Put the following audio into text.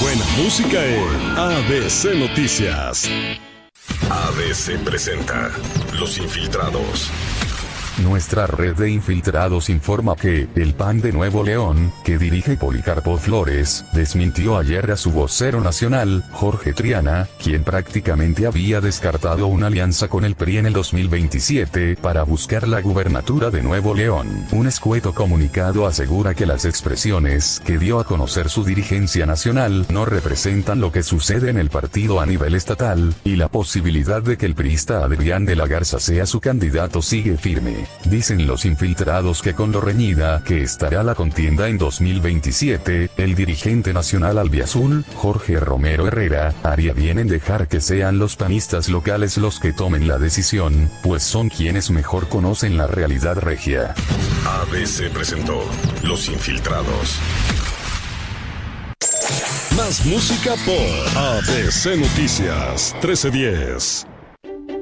buena música en ABC Noticias. ABC presenta Los Infiltrados. Nuestra red de infiltrados informa que el PAN de Nuevo León, que dirige Policarpo Flores, desmintió ayer a su vocero nacional, Jorge Triana, quien prácticamente había descartado una alianza con el PRI en el 2027 para buscar la gubernatura de Nuevo León. Un escueto comunicado asegura que las expresiones que dio a conocer su dirigencia nacional no representan lo que sucede en el partido a nivel estatal, y la posibilidad de que el priista Adrián de la Garza sea su candidato sigue firme. Dicen los infiltrados que con lo reñida que estará la contienda en 2027, el dirigente nacional albiazul, Jorge Romero Herrera, haría bien en dejar que sean los panistas locales los que tomen la decisión, pues son quienes mejor conocen la realidad regia. ABC presentó Los Infiltrados. Más música por ABC Noticias 1310.